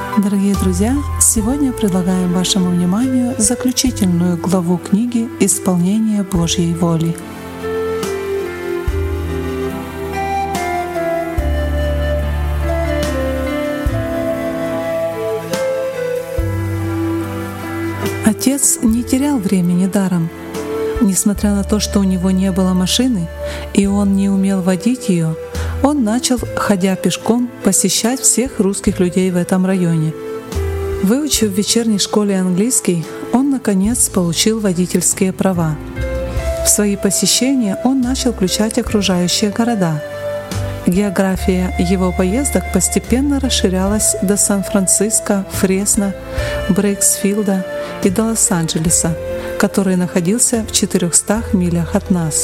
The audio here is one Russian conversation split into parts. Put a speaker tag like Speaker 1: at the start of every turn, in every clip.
Speaker 1: Дорогие друзья, сегодня предлагаем вашему вниманию заключительную главу книги «Исполнение Божьей воли». Отец не терял времени даром. Несмотря на то, что у него не было машины, и он не умел водить ее, он начал, ходя пешком, посещать всех русских людей в этом районе. Выучив в вечерней школе английский, он, наконец, получил водительские права. В свои посещения он начал включать окружающие города. География его поездок постепенно расширялась до Сан-Франциско, Фресно, Брейксфилда и до Лос-Анджелеса, который находился в 400 милях от нас.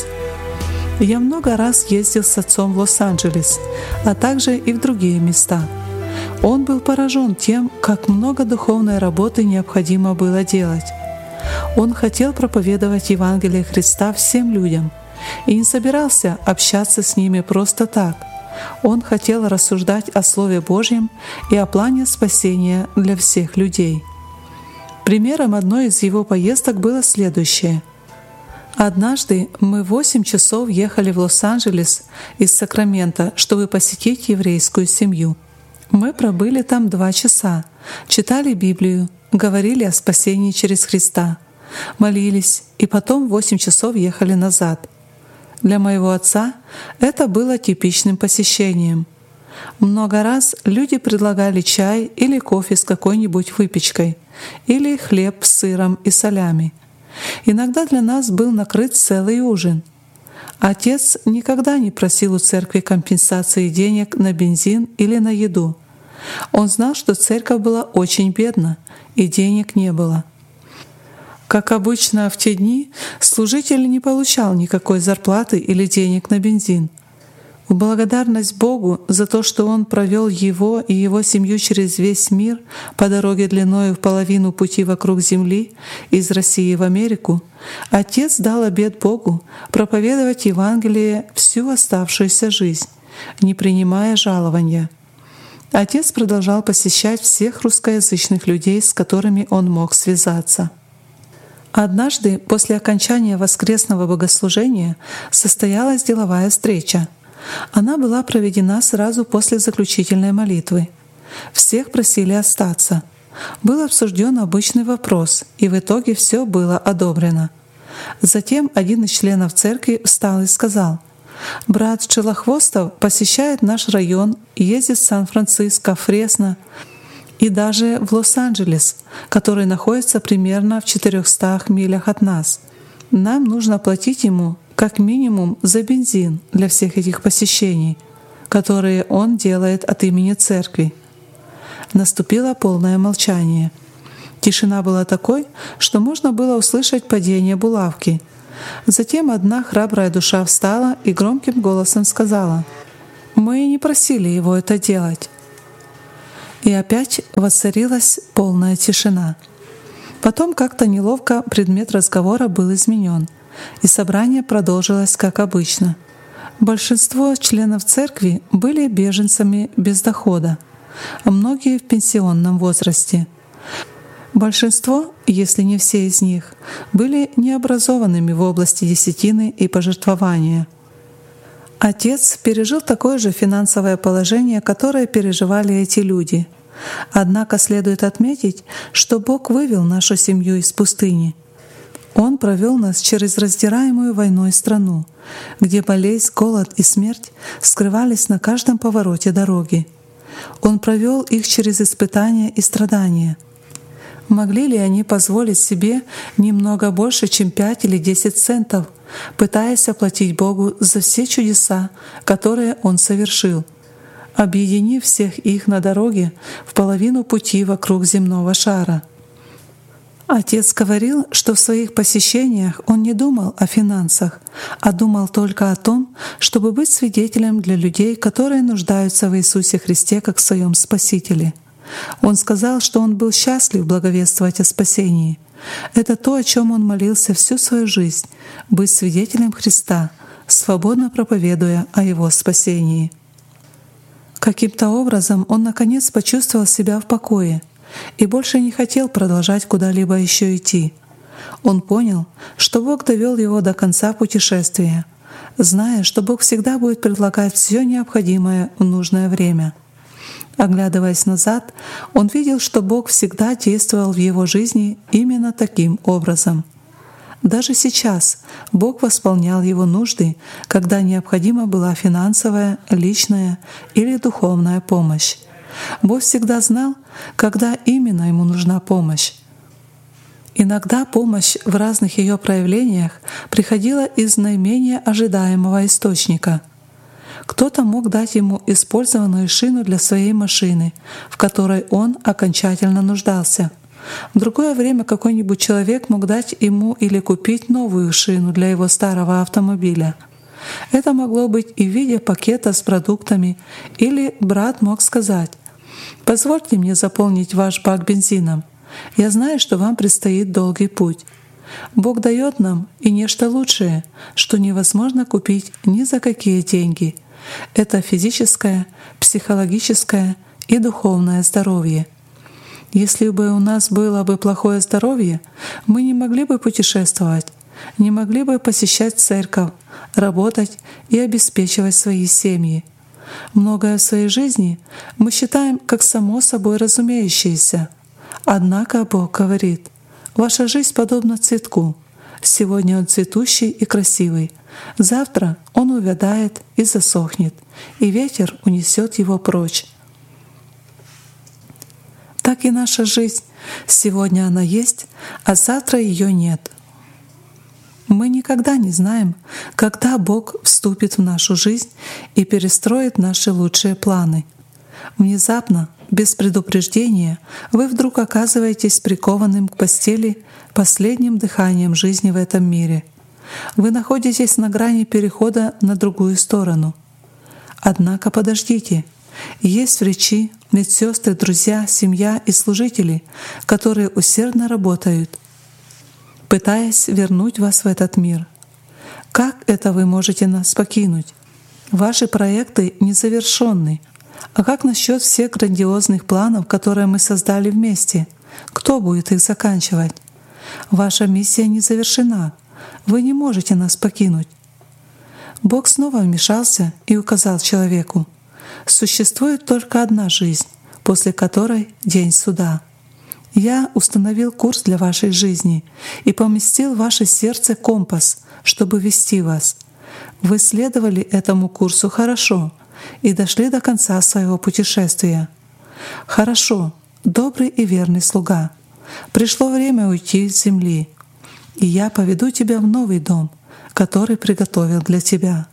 Speaker 1: Я много раз ездил с отцом в Лос-Анджелес, а также и в другие места. Он был поражен тем, как много духовной работы необходимо было делать. Он хотел проповедовать Евангелие Христа всем людям и не собирался общаться с ними просто так. Он хотел рассуждать о Слове Божьем и о плане спасения для всех людей. Примером одной из его поездок было следующее. Однажды мы 8 часов ехали в Лос-Анджелес из Сакрамента, чтобы посетить еврейскую семью. Мы пробыли там 2 часа, читали Библию, говорили о спасении через Христа, молились и потом 8 часов ехали назад. Для моего отца это было типичным посещением. Много раз люди предлагали чай или кофе с какой-нибудь выпечкой, или хлеб с сыром и солями. Иногда для нас был накрыт целый ужин. Отец никогда не просил у церкви компенсации денег на бензин или на еду. Он знал, что церковь была очень бедна, и денег не было. Как обычно в те дни, служитель не получал никакой зарплаты или денег на бензин. В благодарность Богу за то, что Он провел его и его семью через весь мир по дороге длиною в половину пути вокруг Земли из России в Америку, Отец дал обет Богу проповедовать Евангелие всю оставшуюся жизнь, не принимая жалования. Отец продолжал посещать всех русскоязычных людей, с которыми он мог связаться. Однажды, после окончания воскресного богослужения, состоялась деловая встреча. Она была проведена сразу после заключительной молитвы. Всех просили остаться. Был обсужден обычный вопрос, и в итоге все было одобрено. Затем один из членов церкви встал и сказал: «Брат Челохвостов посещает наш район, ездит в Сан-Франциско, Фресно и даже в Лос-Анджелес, который находится примерно в 400 милях от нас. Нам нужно платить ему как минимум за бензин для всех этих посещений, которые он делает от имени церкви». Наступило полное молчание. Тишина была такой, что можно было услышать падение булавки. Затем одна храбрая душа встала и громким голосом сказала: «Мы не просили его это делать». И опять воцарилась полная тишина. Потом как-то неловко предмет разговора был изменен, и собрание продолжилось как обычно. Большинство членов церкви были беженцами без дохода, а многие в пенсионном возрасте. Большинство, если не все из них, были необразованными в области десятины и пожертвования. Отец пережил такое же финансовое положение, которое переживали эти люди. Однако следует отметить, что Бог вывел нашу семью из пустыни. Он провел нас через раздираемую войной страну, где болезнь, голод и смерть скрывались на каждом повороте дороги. Он провел их через испытания и страдания. Могли ли они позволить себе немного больше, чем 5 или 10 центов, пытаясь оплатить Богу за все чудеса, которые Он совершил, объединив всех их на дороге в половину пути вокруг земного шара? Отец говорил, что в своих посещениях он не думал о финансах, а думал только о том, чтобы быть свидетелем для людей, которые нуждаются в Иисусе Христе как в своем Спасителе. Он сказал, что он был счастлив благовествовать о спасении. Это то, о чем он молился всю свою жизнь — быть свидетелем Христа, свободно проповедуя о Его спасении. Каким-то образом он наконец почувствовал себя в покое и больше не хотел продолжать куда-либо еще идти. Он понял, что Бог довел его до конца путешествия, зная, что Бог всегда будет предлагать все необходимое в нужное время. Оглядываясь назад, он видел, что Бог всегда действовал в его жизни именно таким образом. Даже сейчас Бог восполнял его нужды, когда необходима была финансовая, личная или духовная помощь. Бог всегда знал, когда именно ему нужна помощь. Иногда помощь в разных ее проявлениях приходила из наименее ожидаемого источника. Кто-то мог дать ему использованную шину для своей машины, в которой он окончательно нуждался. В другое время какой-нибудь человек мог дать ему или купить новую шину для его старого автомобиля. Это могло быть и в виде пакета с продуктами, или брат мог сказать: «Позвольте мне заполнить ваш бак бензином. Я знаю, что вам предстоит долгий путь». Бог дает нам и нечто лучшее, что невозможно купить ни за какие деньги. Это физическое, психологическое и духовное здоровье. Если бы у нас было бы плохое здоровье, мы не могли бы путешествовать, не могли бы посещать церковь, работать и обеспечивать свои семьи. Многое в своей жизни мы считаем как само собой разумеющееся. Однако Бог говорит: «Ваша жизнь подобна цветку. Сегодня он цветущий и красивый. Завтра он увядает и засохнет, и ветер унесет его прочь». Так и наша жизнь. Сегодня она есть, а завтра ее нет. Мы никогда не знаем, когда Бог вступит в нашу жизнь и перестроит наши лучшие планы. Внезапно, без предупреждения, вы вдруг оказываетесь прикованным к постели последним дыханием жизни в этом мире. Вы находитесь на грани перехода на другую сторону. Однако подождите. Есть врачи, медсестры, друзья, семья и служители, которые усердно работают, пытаясь вернуть вас в этот мир. Как это вы можете нас покинуть? Ваши проекты незавершенны. А как насчет всех грандиозных планов, которые мы создали вместе? Кто будет их заканчивать? Ваша миссия не завершена. Вы не можете нас покинуть. Бог снова вмешался и указал человеку: существует только одна жизнь, после которой день суда. Я установил курс для вашей жизни и поместил в ваше сердце компас, чтобы вести вас. Вы следовали этому курсу хорошо и дошли до конца своего путешествия. Хорошо, добрый и верный слуга. Пришло время уйти с земли, и я поведу тебя в новый дом, который приготовил для тебя.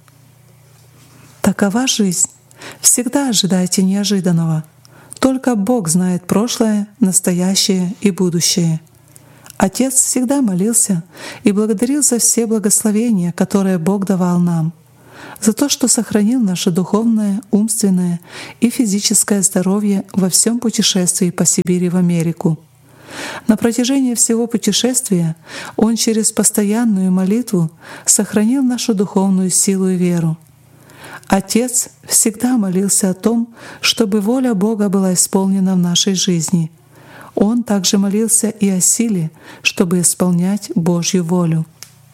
Speaker 1: Такова жизнь. Всегда ожидайте неожиданного. Только Бог знает прошлое, настоящее и будущее. Отец всегда молился и благодарил за все благословения, которые Бог давал нам, за то, что сохранил наше духовное, умственное и физическое здоровье во всем путешествии по Сибири в Америку. На протяжении всего путешествия Он через постоянную молитву сохранил нашу духовную силу и веру. Отец всегда молился о том, чтобы воля Бога была исполнена в нашей жизни. Он также молился и о силе, чтобы исполнять Божью волю.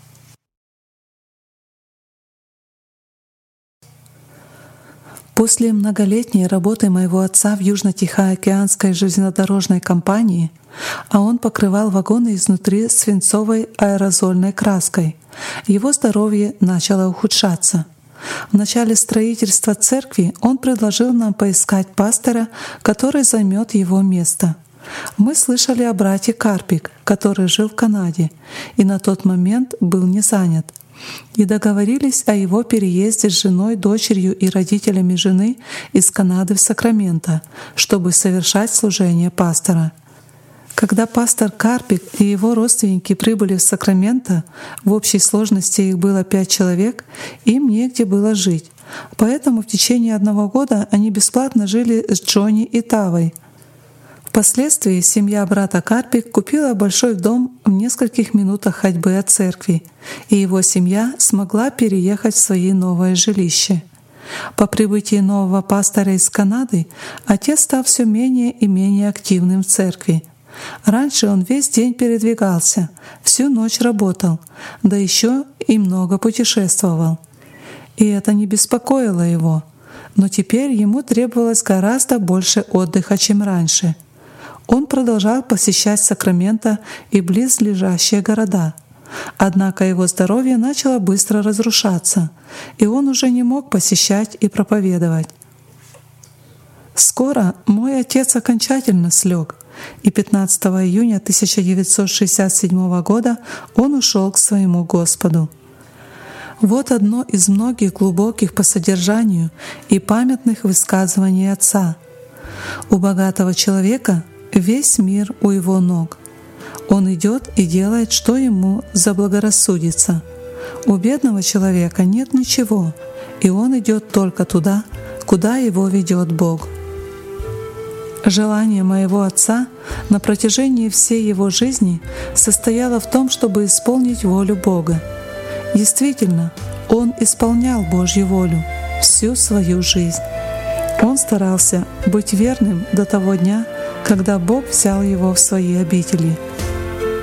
Speaker 1: После многолетней работы моего отца в Южно-Тихоокеанской железнодорожной компании, а он покрывал вагоны изнутри свинцовой аэрозольной краской, его здоровье начало ухудшаться. В начале строительства церкви он предложил нам поискать пастора, который займет его место. Мы слышали о брате Карпик, который жил в Канаде и на тот момент был не занят, и договорились о его переезде с женой, дочерью и родителями жены из Канады в Сакраменто, чтобы совершать служение пастора. Когда пастор Карпик и его родственники прибыли в Сакраменто, в общей сложности их было 5 человек, им негде было жить. Поэтому в течение 1 года они бесплатно жили с Джонни и Тавой. Впоследствии семья брата Карпик купила большой дом в нескольких минутах ходьбы от церкви, и его семья смогла переехать в свое новое жилище. По прибытии нового пастора из Канады отец стал все менее и менее активным в церкви. Раньше он весь день передвигался, всю ночь работал, да еще и много путешествовал. И это не беспокоило его, но теперь ему требовалось гораздо больше отдыха, чем раньше. Он продолжал посещать Сакраменто и близлежащие города. Однако его здоровье начало быстро разрушаться, и он уже не мог посещать и проповедовать. Скоро мой отец окончательно слег, и 15 июня 1967 года он ушел к своему Господу. Вот одно из многих глубоких по содержанию и памятных высказываний отца. У богатого человека весь мир у его ног. Он идет и делает, что ему заблагорассудится. У бедного человека нет ничего, и он идет только туда, куда его ведет Бог. Желание моего отца на протяжении всей его жизни состояло в том, чтобы исполнить волю Бога. Действительно, он исполнял Божью волю всю свою жизнь. Он старался быть верным до того дня, когда Бог взял его в свои обители.